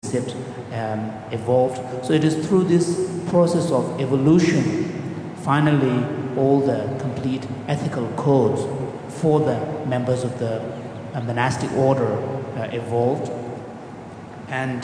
concept evolved. So it is through this process of evolution, finally, all the complete ethical codes for the members of the monastic order evolved, and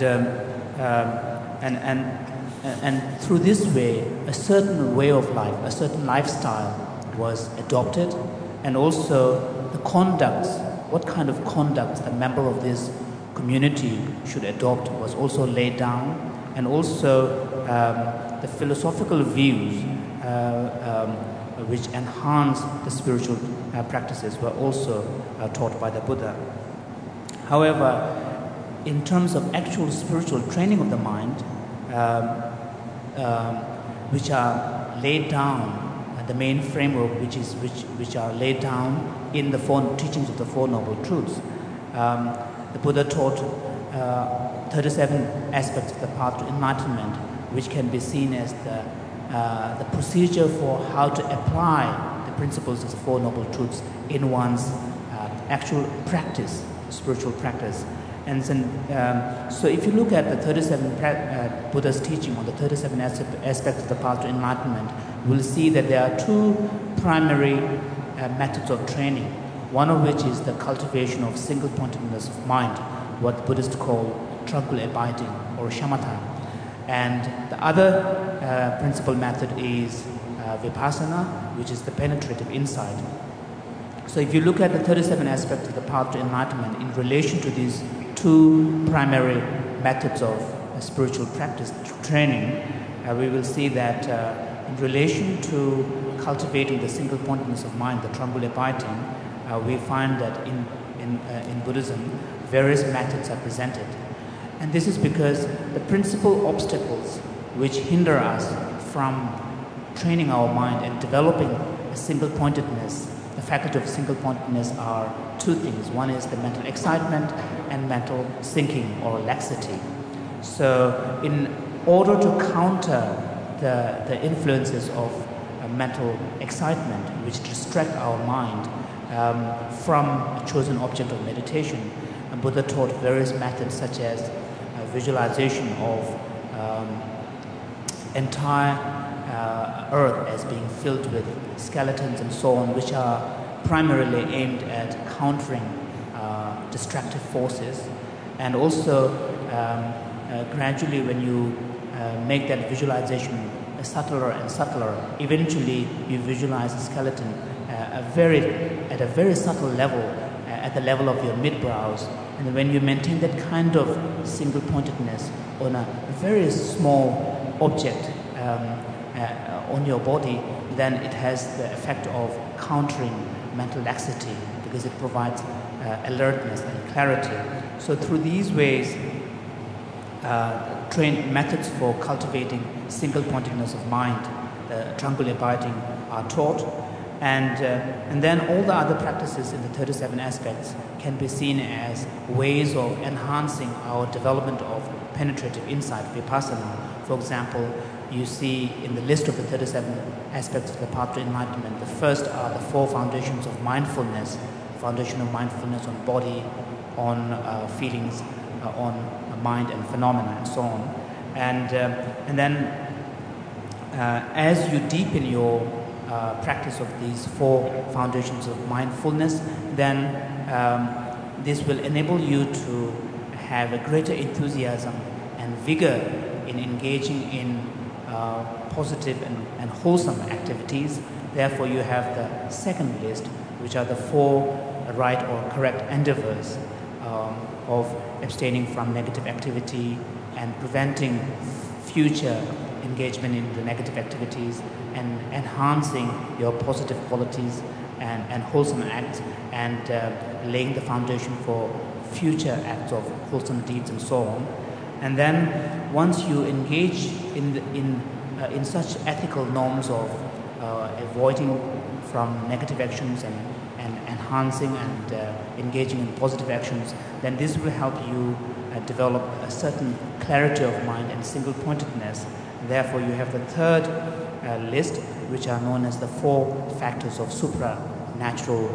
through this way, a certain way of life, a certain lifestyle was adopted, and also the conducts, what kind of conducts the member of this community should adopt was also laid down, and also the philosophical views which enhance the spiritual practices were also taught by the Buddha. However, in terms of actual spiritual training of the mind, which are laid down, the main framework which are laid down in the four teachings of the Four Noble Truths, the Buddha taught 37 aspects of the path to enlightenment, which can be seen as the procedure for how to apply the principles of the Four Noble Truths in one's actual practice, spiritual practice. And so if you look at the 37 Buddha's teaching on the 37 aspects of the path to enlightenment, you will see that there are two primary methods of training, one of which is the cultivation of single-pointedness of mind, what Buddhists call tranquil abiding or shamatha. And the other principal method is vipassana, which is the penetrative insight. So if you look at the 37 aspects of the path to enlightenment in relation to these two primary methods of spiritual practice training, we will see that in relation to cultivating the single-pointedness of mind, the tranquil abiding, we find that in Buddhism, various methods are presented. And this is because the principal obstacles which hinder us from training our mind and developing a single-pointedness, the faculty of single-pointedness, are two things. One is the mental excitement and mental sinking or laxity. So in order to counter the influences of mental excitement which distract our mind from a chosen object of meditation, Buddha taught various methods such as visualization of entire earth as being filled with skeletons and so on, which are primarily aimed at countering destructive forces. And also gradually, when you make that visualization subtler and subtler, eventually you visualize a skeleton at a very subtle level, at the level of your mid-brows. And when you maintain that kind of single-pointedness on a very small object on your body, then it has the effect of countering mental laxity, because it provides alertness and clarity. So through these ways, trained methods for cultivating single-pointedness of mind, the tranquil abiding, are taught. And then all the other practices in the 37 aspects can be seen as ways of enhancing our development of penetrative insight, vipassana. For example, you see in the list of the 37 aspects of the path to enlightenment, the first are the four foundations of mindfulness, foundation of mindfulness on body, on feelings, on mind and phenomena, and so on. And then as you deepen your practice of these four foundations of mindfulness, then this will enable you to have a greater enthusiasm and vigor in engaging in positive and wholesome activities. Therefore, you have the second list, which are the four right or correct endeavors of abstaining from negative activity and preventing future engagement in the negative activities, and enhancing your positive qualities and wholesome acts, and laying the foundation for future acts of wholesome deeds and so on. And then once you engage in such ethical norms of avoiding from negative actions and enhancing and engaging in positive actions, then this will help you develop a certain clarity of mind and single-pointedness. Therefore, you have the third list, which are known as the four factors of supranatural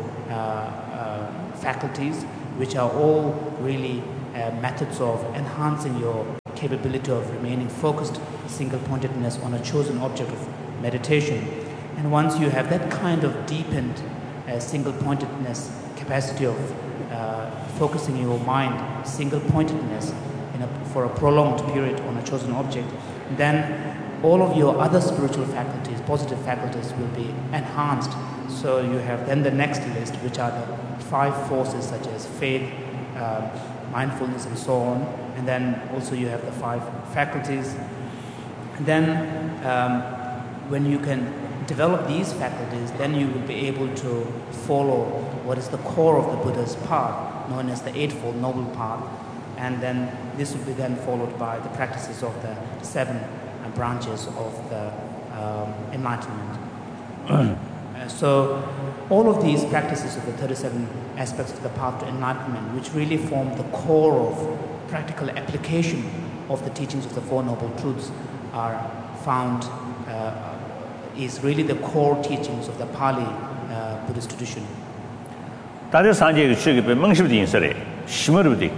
faculties, which are all really methods of enhancing your capability of remaining focused, single-pointedness on a chosen object of meditation. And once you have that kind of deepened single-pointedness capacity of focusing your mind, single-pointedness for a prolonged period on a chosen object, then all of your other spiritual faculties, positive faculties, will be enhanced. So you have then the next list, which are the 5 forces such as faith, mindfulness, and so on. And then also you have the 5 faculties. And then when you can develop these faculties, then you will be able to follow what is the core of the Buddha's path, known as the Eightfold Noble Path. And then this will be then followed by the practices of the 7 branches of the enlightenment. So all of these practices of the 37 aspects of the path to enlightenment, which really form the core of practical application of the teachings of the Four Noble Truths, are found, is really the core teachings of the Pali Buddhist tradition. 다들 산지에 취급해 멍십디 인설에 심어르디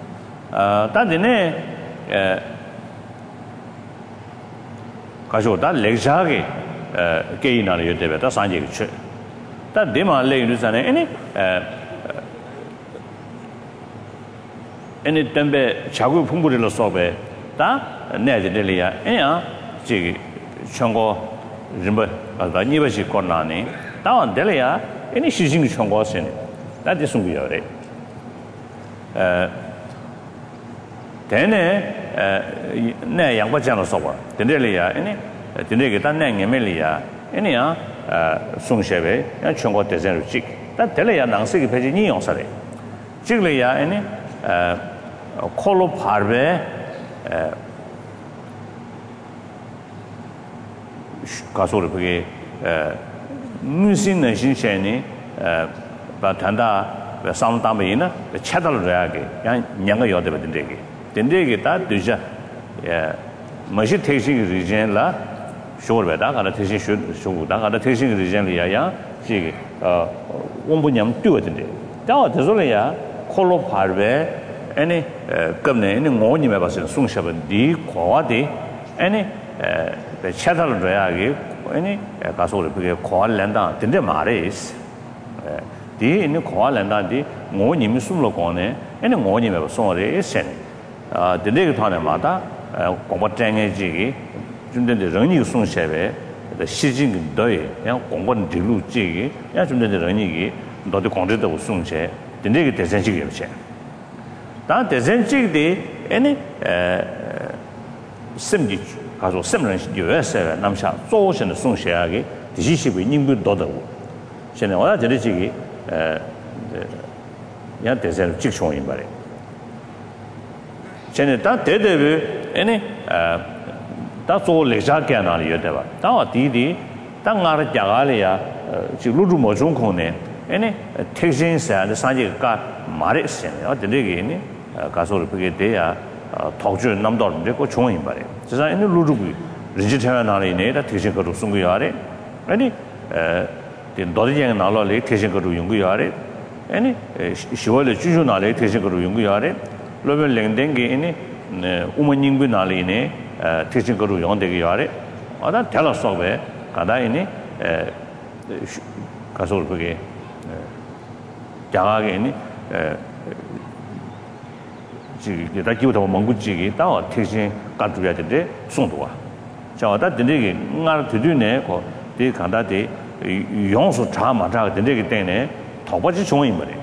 다들네 가지고 다 렉자게 게이나를 요때베 다 산지에 취 다 데마 레이누산에 애니 덤베 자구 풍부리로 써베 다 내들이야 애야 저기 청고 림버 다 니버시 코나니 다원 될이야 애니 시징 청고선에 다 됐습니다래 대네 내 양바장으로 써봐 된들이야 애니 된들게 다 내게멜이야 애니야 송셰베 청고 대전을 찍다 될이야 낭색이 배진이 용사래 찍을이야 애니 콜로 파르베 가소를 그게 무신의 신세니 바탄다 상담이나 차달려야게 양 냥가 여대버든데게 된데게 다 되자 마시 택시 리젠라 쇼르베다 가다 택시 쇼고다 가다 택시 리젠리야야 지 원분념 뛰어든데 다 되sol이야 콜로 파르베 any government any ngoni me basen sung shaban di kwa di any the chadal rayagi any kaso le kwa landa dinde mares di any kwa landa di ngoni mi sum lo kone any ngoni me song re sen dinde ge thane ma da gongba tang ji gi junde de reng sung shabe the xijing doi yang gongba de lu ji gi ya junde de reng gi do de gongde de sung che dinde ge de sen ji ge che 다 대전직이 애니 심지 가서 심런 유에서 남샤 조선의 송시하게 디시시비 님도 도다고 전에 와야 저리지기 야 대전 직송인 말에 전에 다 대대비 애니 다조 레자게 나리 여대봐 다 디디 땅아르 자갈이야 지금 루루 모종콘네 애니 택신사의 산지가 말했어요 어디게니 가서를 그게 돼야 덕주 남도인데 그 좋은 말이에요. 그래서 이제 루루기 리지털 나리네 다 대신 거로 쓴 거야. 아니 너리쟁이 나라래 대신 거로 연 거야. 아니 10월에 주주 나라래 대신 거로 연 거야. 로벨 랭댕게 이니 우먼닝부 나리네 대신 거로 연대게 아다 달라서베 가다이니 가서를 그게 자가게 이니 지기 다 기부도 멍구지기 다 택신 가져야 되는데 송도와 자다 된데게 나를 드드네 그 간다데 용수 자마자 된데게 때문에 더버지 좋은 말이에요.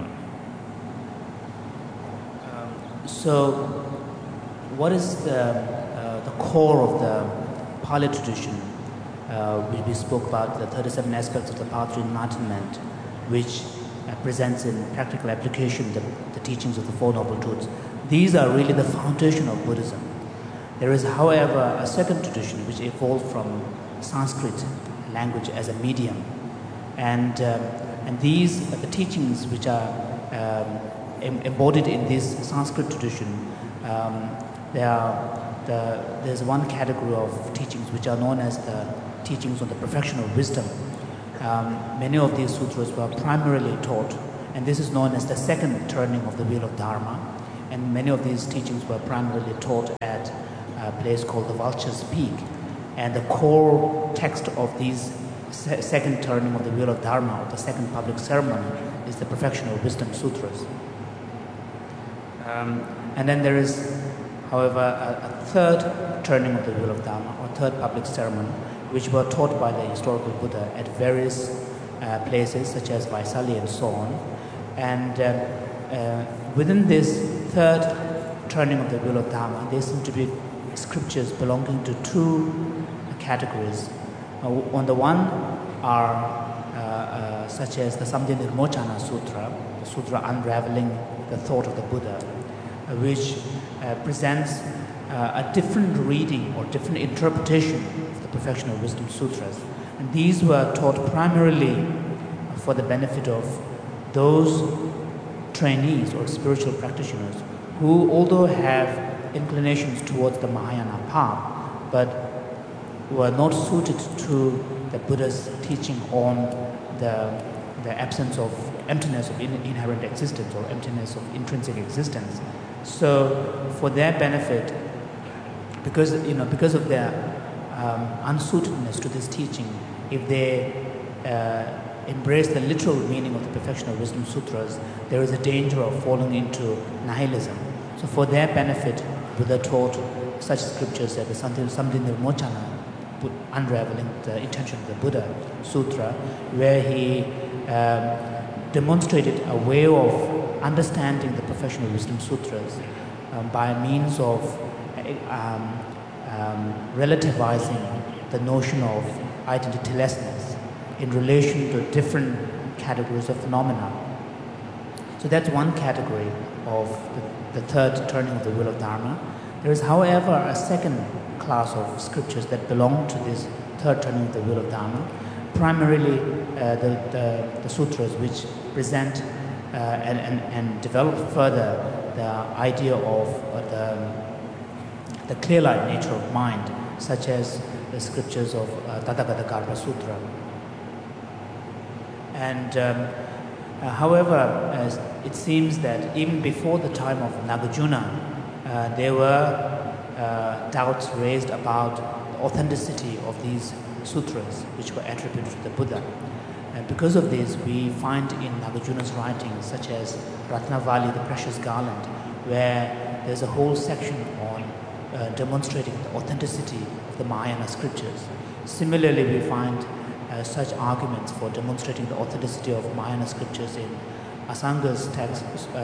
So what is the core of the Pali tradition? We spoke about the 37 aspects of the path to enlightenment, which presents in practical application the teachings of the Four Noble Truths. These are really the foundation of Buddhism. There is, however, a second tradition which evolved from Sanskrit language as a medium, and these the teachings which are embodied in this Sanskrit tradition. There's one category of teachings which are known as the teachings on the perfection of wisdom. Many of these sutras were primarily taught, and this is known as the second turning of the wheel of Dharma. and many of these teachings were primarily taught at a place called the Vulture's Peak. And the core text of these second turning of the wheel of Dharma, or the second public ceremony, is the Perfection of Wisdom Sutras. And then there is, however, a third turning of the wheel of Dharma, or third public ceremony, which were taught by the historical Buddha at various places, such as Vaisali and so on. And within this third turning of the wheel of Dharma, there seem to be scriptures belonging to two categories. On the one are such as the Samdhya Nirmochana Sutra, the sutra unraveling the thought of the Buddha, which presents a different reading or different interpretation of the Perfection of Wisdom Sutras. And these were taught primarily for the benefit of those trainees or spiritual practitioners who, although have inclinations towards the Mahayana path, but were not suited to the Buddha's teaching on the absence of emptiness of inherent existence or emptiness of intrinsic existence. So, for their benefit, because of their unsuitedness to this teaching, if they embrace the literal meaning of the Perfection of Wisdom Sutras, there is a danger of falling into nihilism. So, for their benefit, Buddha taught such scriptures as the Samdhya Nirmochana, unraveling the intention of the Buddha Sutra, where he demonstrated a way of understanding the Perfection of Wisdom Sutras by means of relativizing the notion of identitylessness in relation to different categories of phenomena. So that's one category of the third turning of the wheel of Dharma. There is, however, a second class of scriptures that belong to this third turning of the wheel of Dharma, primarily the sutras which present and develop further the idea of the clear-light nature of mind, such as the scriptures of Tathagata Sutra. And however, it seems that even before the time of Nagarjuna, there were doubts raised about the authenticity of these sutras which were attributed to the Buddha. And because of this, we find in Nagarjuna's writings, such as Ratnavali, the Precious Garland, where there's a whole section on demonstrating the authenticity of the Mahayana scriptures. Similarly, we find such arguments for demonstrating the authenticity of Mahayana scriptures in Asanga's text,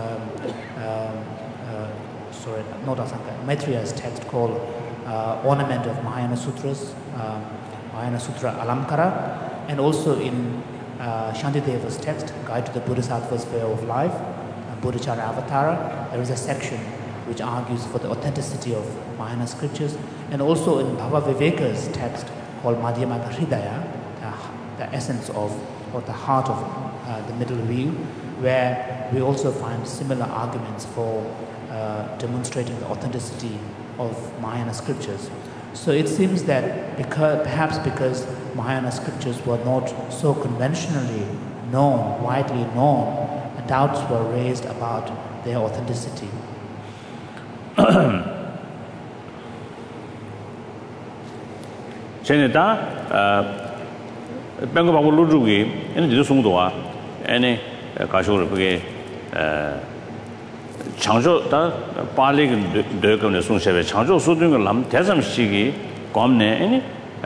Maitreya's text called Ornament of Mahayana Sutras, Mahayana Sutra Alamkara, and also in Shantideva's text, Guide to the Bodhisattva's Way of Life, Bodhicharya Avatara. There is a section which argues for the authenticity of Mahayana scriptures, and also in Bhava Viveka's text called Madhyamaka Hridaya, the essence of, or the heart of the middle wheel, where we also find similar arguments for demonstrating the authenticity of Mahayana scriptures. So it seems that perhaps because Mahayana scriptures were not so conventionally known, widely known, doubts were raised about their authenticity. 창조 다 빨리 되거든 손세베 창조 소등을 남 대삼식이 검네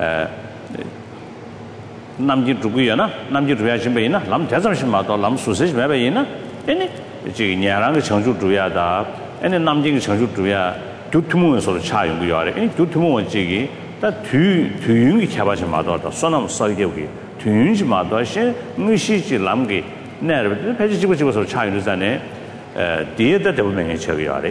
남지 두고야나 남지 두야신 베이나 남 대삼식 마도 남 수세시 베이나 아니 저기 냐랑의 창조 두야다 아니 남지 창조 두야 두투문에서 차용고 요래 아니 두투문 저기 다 뒤윤이 잡아지 마도 소남 설계기 뒤윤지 마도 시 무시지 남기 내를 배지 집어서 차용되잖아요. 디에다 대부분의 처리하래.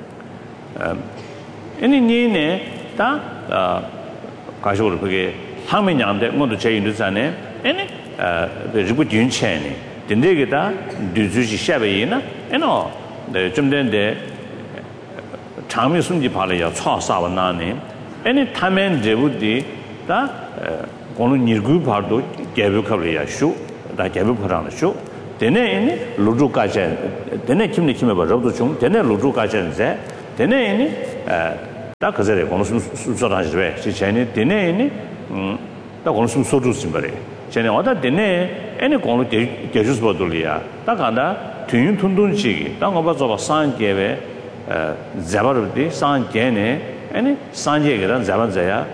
니네 다 가셔를 그게 항면양데 모두 제인도잖아요. 아니 그리고 준체네. 근데게다 뒤주시 샤베이나 에노 좀 된데 장미 숨지 발이야 차사원나네. 아니 타면 제부디 다 고는 일구 발도 개벽하려야 쇼. 다 개벽하라는 쇼. Dene Ludu Kajan, Dene Kimni Kimaba Robuchum, Dene Ludu Kajan Ze, Dene Takazere, Consum Soranjwe, Chene, Dene, the Consum Sodu Simbari. Chene Oda Dene, any Konu Gejus Bodulia, Takanda, Tun Tundun Chigi, Tangoba San Gave, Zabarudi, San Gene, any San Jega, Zabanzaya,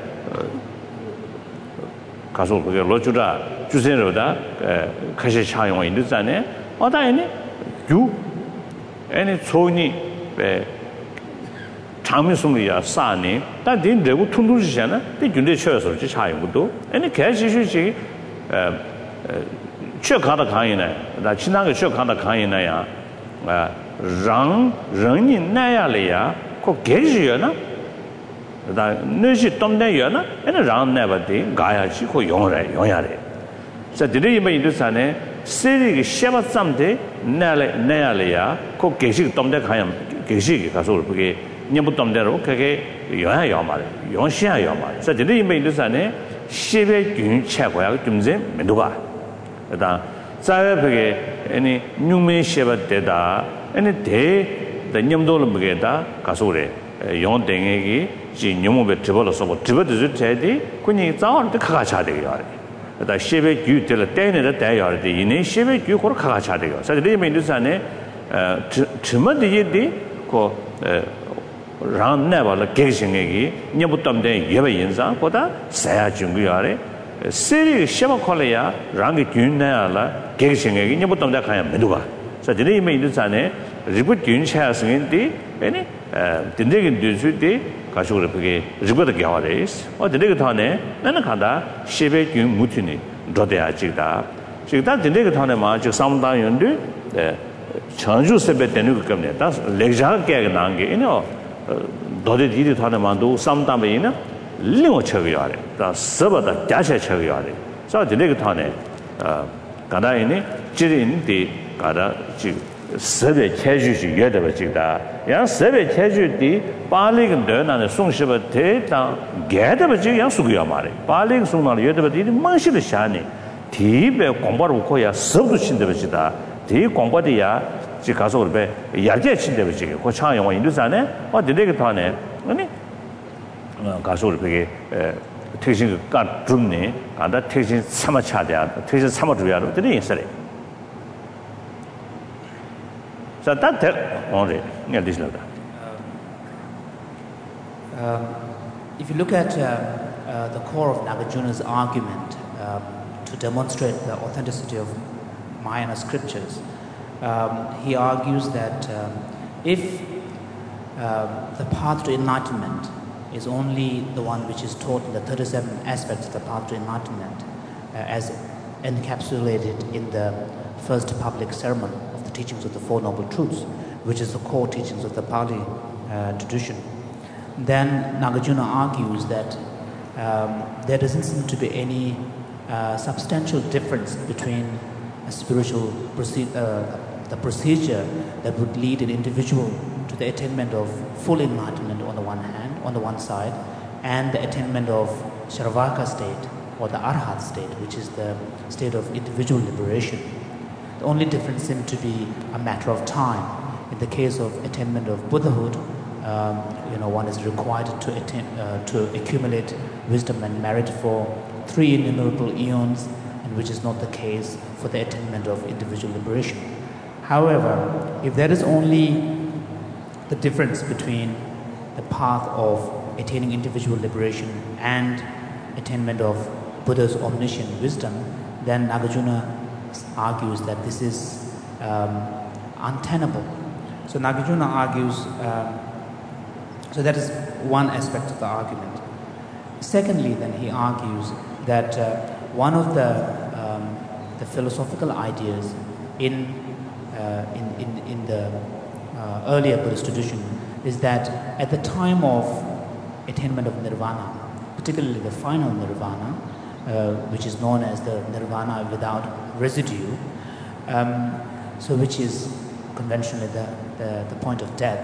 Castle Lochuda, Juseroda, Kashi Chayon in the Zane, or any you any Tony Tamisumia Sani, that didn't do Tundujana, the Junde Church of Chai would do, any cash issue, Chokana Kaina, that Chinaga Chokana Kaina, Running Nayalea, Caucasiana. The Nushi Tom Dayana and around never did Gaia Chico Yonare. So the day by Dusane, Siri Sheva someday, Nalea, cook Gashi Tom Dekayam, Gashi, Kasul, Nibutom Dero, Kake, Yomare, Yonshia Yomare. So the day by Dusane, Shive Jun Chakwa, Jumze, Meduba. Sabe any Nume Sheva Deda, any day, the Nyamdol Bugeda, Kasure, Yon Dengegi. Ji Nyumu Tibolo so Tibet Teddy, Kuni Zao, the Kakachadi. The Shebe you till a ten at a day or the Ine Shebe you for Kakachadi. So they made this ane Timothy ko round never like gazing egi, Nyabutam de Yavayanza, Poda, Saya Jungiare, Siri Sheva Kolea, Rangi Junala, gazing egi, Nyabutam da Kayam Meduba. So they made this ane, Ribut Jun Chas in the any the negative duty. Kashuke, Rigoda Gawaris, or the Negatone, Nanakanda, Shebe Mutini, Dodea Chigda. Chigda, the Negatone March, some time you the Chanju Sebe Tenukamne, that's Leja Gaganangi, you know, Dodi Tonamandu, sometime in a Limo Chaviare, the Saba the Dasha Chaviare. So the Negatone, Gadaini, Chirin, the Gada Chig. Sebe Cheju Yedava Chigda, Yan Sebe Cheju di Baling and the Sung Shiba Te, Gadava Jia Sugiyamari, Baling Sumar Yedava di Manshi Shani, Tibe Combar Koya, Subduchin de Vegeta, Ti Combadia, Chicasobe, Yajachin de Vegeta, Kochaya in Luzane, or the Legatane, any Gasol Piggy, teaching God Drumni, and that teaching Samachadia, teaching Samatria, the Inside. So that only this level. If you look at the core of Nagarjuna's argument to demonstrate the authenticity of Mahayana scriptures, he argues that if the path to enlightenment is only the one which is taught in the 37 aspects of the path to enlightenment, as encapsulated in the first public sermon, teachings of the Four Noble Truths, which is the core teachings of the Pali tradition, then Nagarjuna argues that there doesn't seem to be any substantial difference between a spiritual the procedure that would lead an individual to the attainment of full enlightenment on the one hand, on the one side, and the attainment of Sharavaka state or the Arhat state, which is the state of individual liberation. The only difference seems to be a matter of time. In the case of attainment of Buddhahood, one is required to accumulate wisdom and merit for 3 innumerable eons, and which is not the case for the attainment of individual liberation. However, if there is only the difference between the path of attaining individual liberation and attainment of Buddha's omniscient wisdom, then Nagarjuna argues that this is untenable. So Nagarjuna argues, so that is one aspect of the argument. Secondly, then he argues that one of the philosophical ideas in the earlier Buddhist tradition is that at the time of attainment of nirvana, particularly the final nirvana, which is known as the nirvana without residue, so which is conventionally the point of death,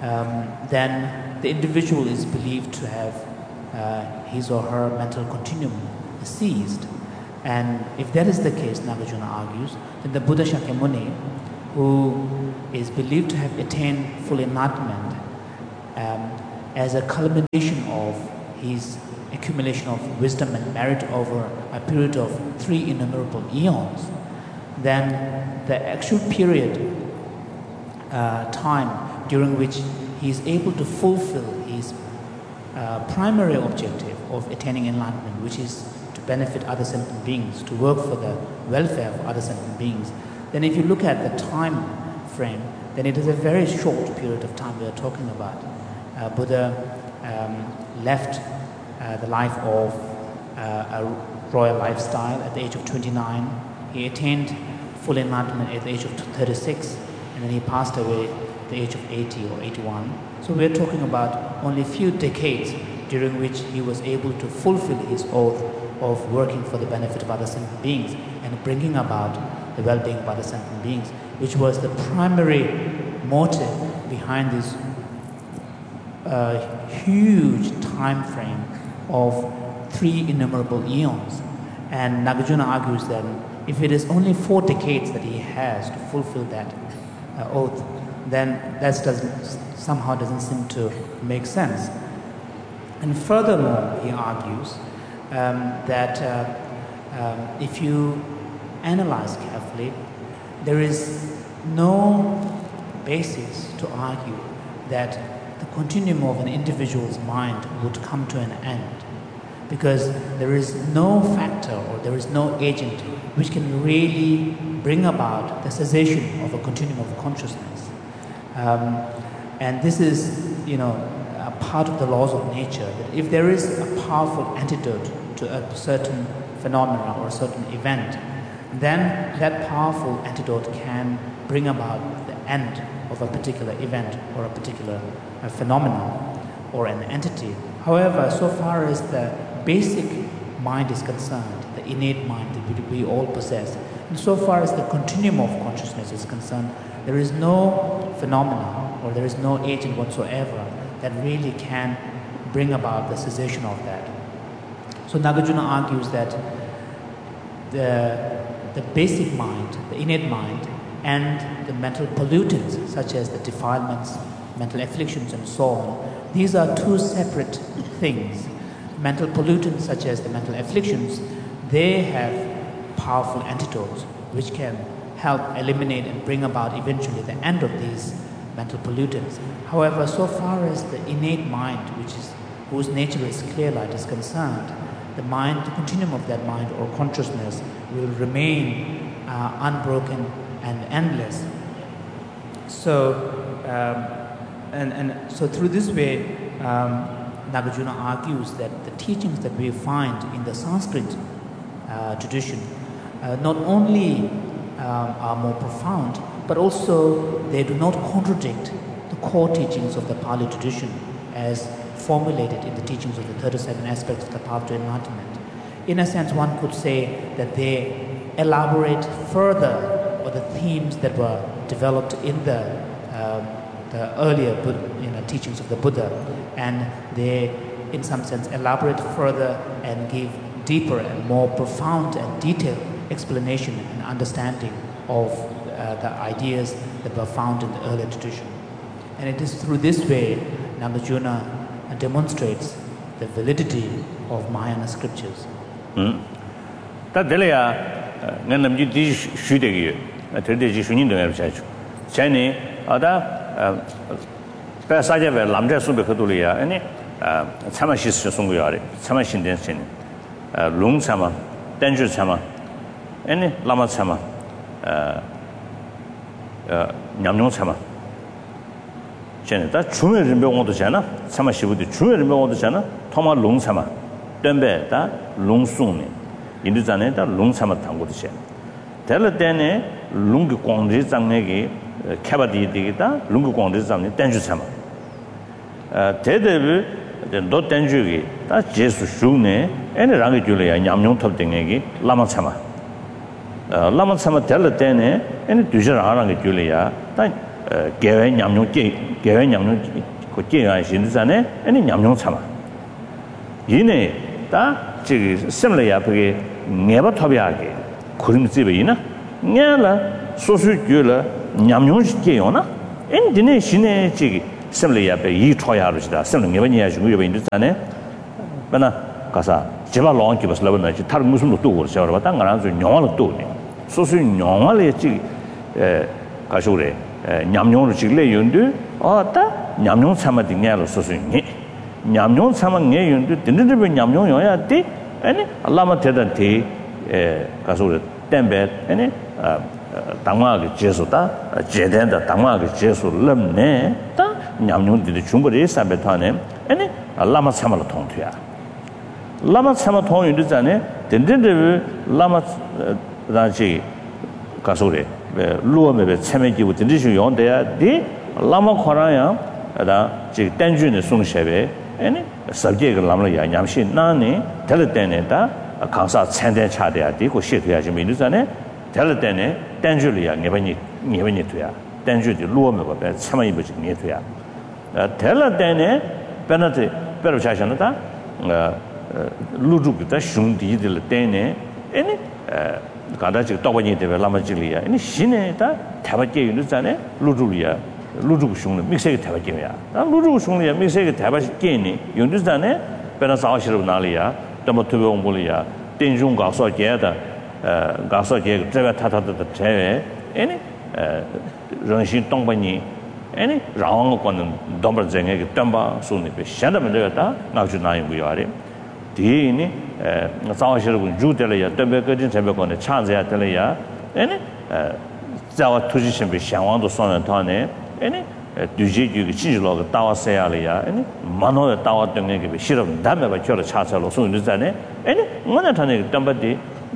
then the individual is believed to have his or her mental continuum ceased, And if that is the case, Nagarjuna argues, then the Buddha Shakyamuni, who is believed to have attained full enlightenment as a culmination of his accumulation of wisdom and merit over a period of 3 innumerable eons, then the actual period, time during which he is able to fulfill his primary objective of attaining enlightenment, which is to benefit other sentient beings, to work for the welfare of other sentient beings, then if you look at the time frame, then it is a very short period of time we are talking about. Buddha left the life of a royal lifestyle at the age of 29. He attained full enlightenment at the age of 36, and then he passed away at the age of 80 or 81. So we're talking about only a few decades during which he was able to fulfill his oath of working for the benefit of other sentient beings and bringing about the well-being of other sentient beings, which was the primary motive behind this huge time frame of 3 innumerable eons. And Nagarjuna argues that if it is only 4 decades that he has to fulfill that oath, then that somehow doesn't seem to make sense. And furthermore, he argues that if you analyze carefully, there is no basis to argue that the continuum of an individual's mind would come to an end, because there is no factor or there is no agent which can really bring about the cessation of a continuum of consciousness. And this is, a part of the laws of nature, that if there is a powerful antidote to a certain phenomena or a certain event, then that powerful antidote can bring about the end of a particular event or a particular phenomenon or an entity. However, so far as the basic mind is concerned, the innate mind that we all possess, and so far as the continuum of consciousness is concerned, there is no phenomena or there is no agent whatsoever that really can bring about the cessation of that. So Nagarjuna argues that the basic mind, the innate mind, and the mental pollutants such as the defilements, mental afflictions and so on, these are 2 separate things. Mental pollutants such as the mental afflictions, they have powerful antidotes which can help eliminate and bring about eventually the end of these mental pollutants. However, so far as the innate mind, whose nature is clear light, is concerned, the continuum of that mind or consciousness will remain unbroken and endless. So, so through this way, Nagarjuna argues that the teachings that we find in the Sanskrit tradition not only are more profound, but also they do not contradict the core teachings of the Pali tradition as formulated in the teachings of the 37 aspects of the path to enlightenment. In a sense, one could say that they elaborate further on the themes that were developed in the earlier teachings of the Buddha, and they, in some sense, elaborate further and give deeper and more profound and detailed explanation and understanding of the ideas that were found in the earlier tradition. And it is through this way Nagarjuna demonstrates the validity of Mahayana scriptures. 다 중에 림병원도 잖아. 참아 시부디 중에 림병원도 잖아. 토마 롱참아. 덤베다 롱송네. 인도자네 다 롱참아 당고도 잖아. 될 때네 롱기 광지 장내기 캐바디 되기다 롱기 광지 장내 땡주 참아. 대대비 너 땡주기 다 제수 슈네 에네 랑게 줄이야 냠뇽 탑땡내기 라마 참아. 라마 참아 될 때네 에네 두저 하나게 줄이야 다 개회 냠뇽 개회 냠뇽 그 개가 신자네 아니 냠뇽 참아 이네 다 저기 심례야 그게 never tobiage, couldn't see Vina, Nella, Sosu, Nyamyona, and Dine Shine Chigi, simply up a ye toyarista, simply never near you in the Sane, Bana Casa, Java long give us love, Tarmusum to or Batanga, Nyola to me. Sosu Nyomale Kashure, Nyamyon Chile Yundu, or Nyamyon Samadinello Sosu. Nyamyon Samang Yundu, didn't even Nyamyon Yoyati, and Lama Tedati Kasure, Tembet, and Tamag Jesuta, Jedenda Tamag Jesu Lemne, Nyamyon did the Chumbari Sabetane, and Lama Samalatontia. Lama Samaton Yudane, didn't Lama Raji Kasure, Lua maybe Semeki with the issue on there, the Lama Koraya, Tenjun Sung Shebe, and subject Lamaya Yamshin Nani, Teleteneta, a Kansa Sende Chadia, Dico Shit Yajiminuzane, Teletene, Tenjulia, Nevenituya, Tenju, the Luam, Samayibuch Netuya. Teletene, Penalty, Perushanata, Luduk, Shundi, the Tene, any Kadachi Tawani de Lamajilia, any Shineta, Tabaki Luzane, Ludulia. Ludushun, Mixed Tabakia. Ludushun, Mixed Tabakini, you understand? Penasashir Nalia, Damatubo Mulia, Tenjun Gaso Geda, Gaso Ged, Tata the Teve, any Ranshin Tombani, any Rang on Domber Zeng, Tamba, Suni, Shadamata, Najunai, we are him. Dini, Sashir, Judelia, Tembekajin, Tembekon, Chanzia Telia, any Zawa Tujish, Shawan, the Son and Tane. Any do you change log Tawa Sealia, any Mano Tawa Dunga, Shir of Dama, Chura Chasa, so in the Zane, any Monatanic Dambadi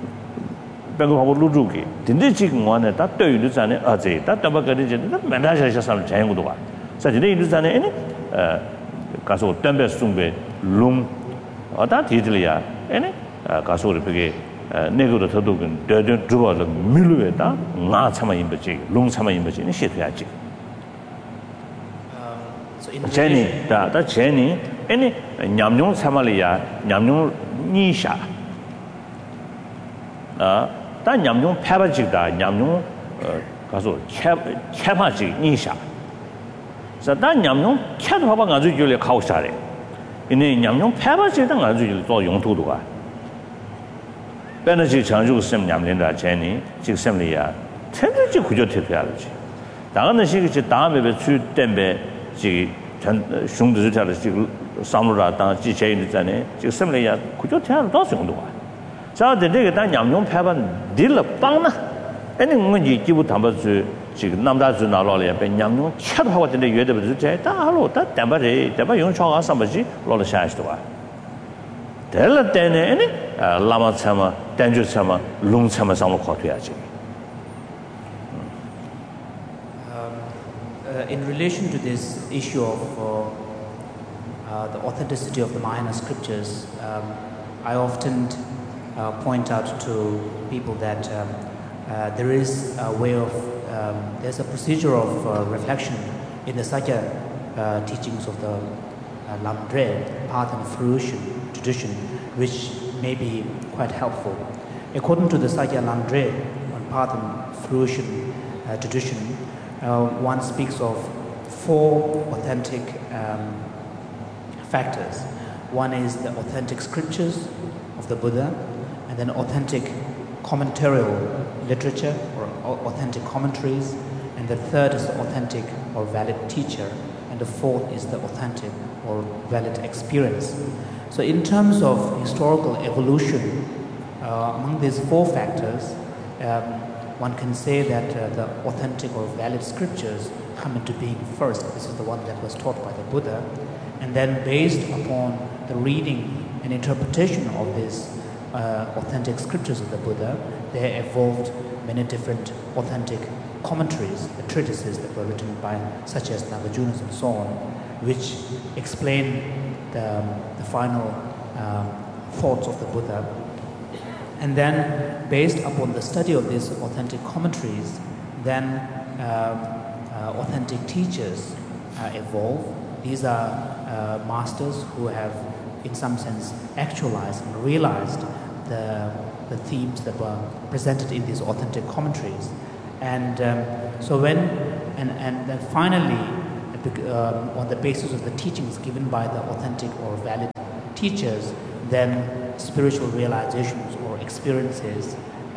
Bango Luduki, Tindichi one at that to Luzane, Aze, that Tabakadija, Manager some Changudua. Such a day Luzane, any Caso Tembe Sumbe, Lum, or that Italia, any Caso Pigay, Nego the Tadugan, Durden, Druba, the Milueta, not Sama Imbachi, Lum Sama Imbachi, shit Yachi. Jenny, that Jenny, any Nyamyon Samalia, Nyamyon Nisha. That Nyamyon Pabajida, Nyamyon Chapaji Nisha. So that Nyamyon Catapanga Julia Kausare. In a Nyamyon Pabajida, Julia Yongtudua. Benaji Chanju Sem Yamlinda Jenny, Jixemlia, Tenderji Kujotipiology. Down the Shiki Dame with two Tembe. Shung the Samura, Jichain, Similia, could you tell those on the one? So the day that Yam Pavan Dilla Pana, any when you give Tamba to Namdazu Nalolia, Ben Yam, chat what in the Yed of the Jay, that Tabayon Shaw somebody, Lola Shashtua. Tell it then any Lama Sama, Danger Sama, Lung Sama Sama Kotiachi. In relation to this issue of the authenticity of the Mahayana scriptures, I often point out to people that there is a way of, there's a procedure of reflection in the Sakya teachings of the Lamdre, path and fruition tradition, which may be quite helpful. According to the Sakya Lamdre on path and fruition tradition, one speaks of four authentic factors. One is the authentic scriptures of the Buddha, and then authentic commentarial literature or authentic commentaries, and the third is the authentic or valid teacher, and the fourth is the authentic or valid experience. So in terms of historical evolution, among these four factors, one can say that the authentic or valid scriptures come into being first. This is the one that was taught by the Buddha. And then based upon the reading and interpretation of these authentic scriptures of the Buddha, there evolved many different authentic commentaries, the treatises that were written by such as Nagarjunas and so on, which explain the final thoughts of the Buddha. And then, based upon the study of these authentic commentaries, then authentic teachers evolve. These are masters who have, in some sense, actualized and realized the the themes that were presented in these authentic commentaries. And then finally, on the basis of the teachings given by the authentic or valid teachers, then spiritual realizations or experiences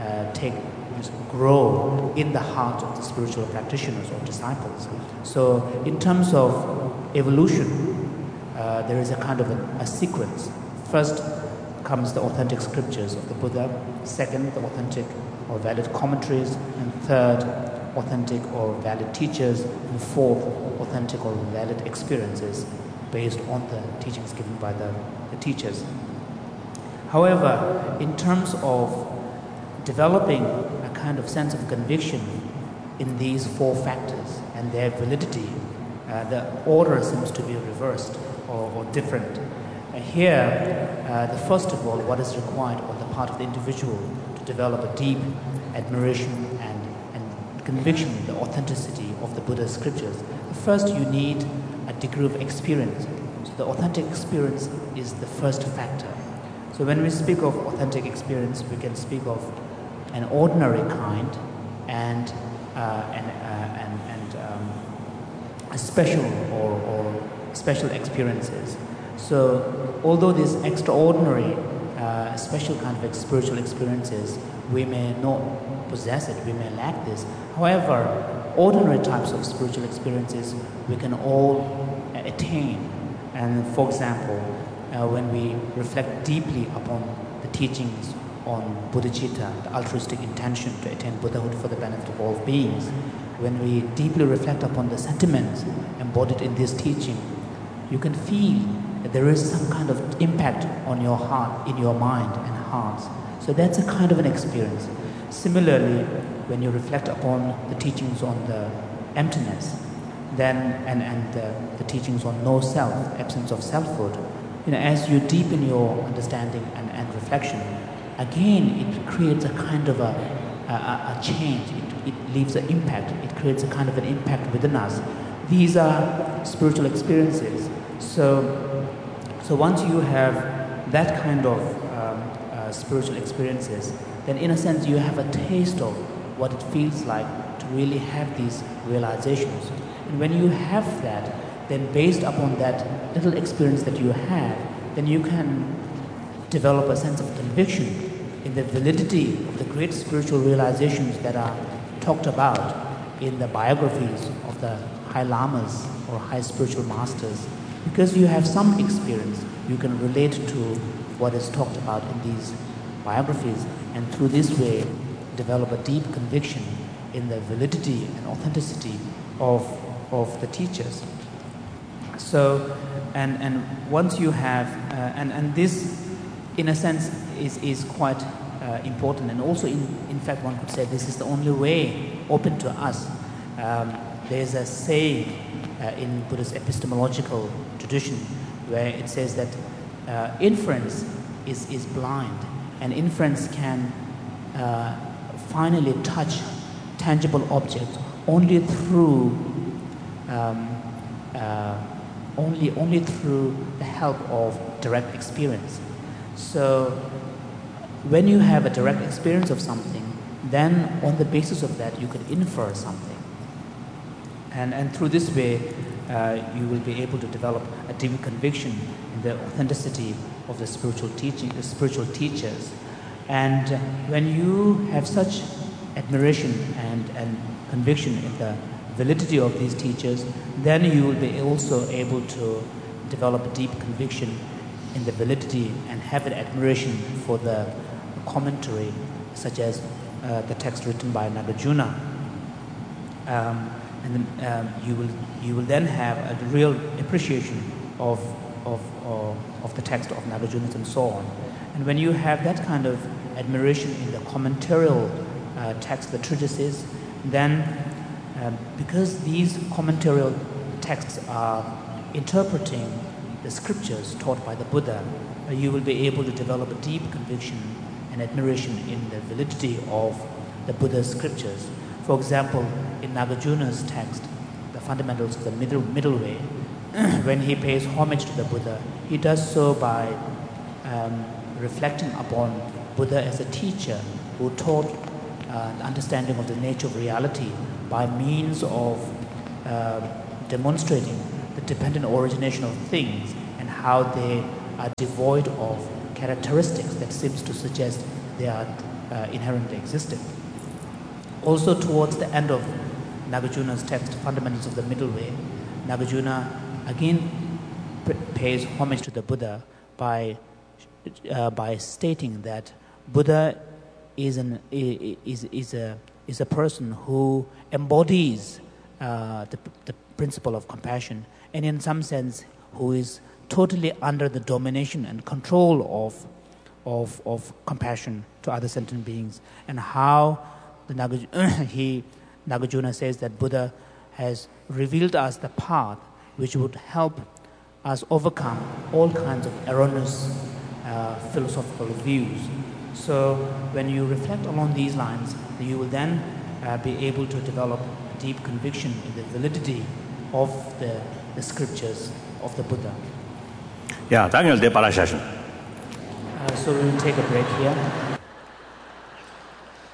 grow in the heart of the spiritual practitioners or disciples. So in terms of evolution, there is a kind of a sequence. First comes the authentic scriptures of the Buddha, second, the authentic or valid commentaries, and third, authentic or valid teachers, and fourth, authentic or valid experiences based on the teachings given by the teachers. However, in terms of developing a kind of sense of conviction in these four factors and their validity, the order seems to be reversed or different. Here, first of all, what is required on the part of the individual to develop a deep admiration and conviction in the authenticity of the Buddha's scriptures, first you need a degree of experience. So the authentic experience is the first factor. So when we speak of authentic experience, we can speak of an ordinary kind and a special or special experiences. So although these extraordinary, special kind of spiritual experiences, we may not possess it, we may lack this. However, ordinary types of spiritual experiences we can all attain. And for example, when we reflect deeply upon the teachings on bodhicitta, the altruistic intention to attain Buddhahood for the benefit of all beings, when we deeply reflect upon the sentiments embodied in this teaching, you can feel that there is some kind of impact on your heart, in your mind and hearts. So that's a kind of an experience. Similarly, when you reflect upon the teachings on the emptiness, then and the teachings on no self, absence of selfhood, as you deepen your understanding and reflection, again it creates a kind of a change. It leaves an impact. It creates a kind of an impact within us. These are spiritual experiences. So once you have that kind of spiritual experiences, then in a sense you have a taste of what it feels like to really have these realizations. And when you have that, then based upon that little experience that you have, then you can develop a sense of conviction in the validity of the great spiritual realizations that are talked about in the biographies of the high lamas or high spiritual masters. Because you have some experience, you can relate to what is talked about in these biographies, and through this way develop a deep conviction in the validity and authenticity of the teachers. So, and once you have, and this, in a sense, is quite important, and also in fact one could say this is the only way open to us. There's a saying in Buddhist epistemological tradition where it says that inference is blind, and inference can finally touch tangible objects only through only through the help of direct experience. So when you have a direct experience of something, then on the basis of that you can infer something, and through this way you will be able to develop a deep conviction in the authenticity of the spiritual teaching, the spiritual teachers. And when you have such admiration and conviction in the validity of these teachers, then you will be also able to develop a deep conviction in the validity and have an admiration for the commentary, such as the text written by Nagarjuna. And then you will then have a real appreciation of the text of Nagarjuna and so on. And when you have that kind of admiration in the commentarial text, the treatises, then because these commentarial texts are interpreting the scriptures taught by the Buddha, you will be able to develop a deep conviction and admiration in the validity of the Buddha's scriptures. For example, in Nagarjuna's text, the fundamentals of the middle way, when he pays homage to the Buddha, he does so by reflecting upon Buddha as a teacher who taught the understanding of the nature of reality by means of demonstrating the dependent origination of things and how they are devoid of characteristics that seems to suggest they are inherently existing. Also towards the end of Nagarjuna's text, Fundamentals of the Middle Way, Nagarjuna again pays homage to the Buddha by stating that Buddha is a person who embodies the principle of compassion, and in some sense who is totally under the domination and control of compassion to other sentient beings, and how Nagarjuna says that Buddha has revealed us the path which would help us overcome all kinds of erroneous philosophical views. So when you reflect along these lines, you will then be able to develop deep conviction in the validity of the scriptures of the Buddha. Yeah, Daniel de Parashashan. So we will take a break here.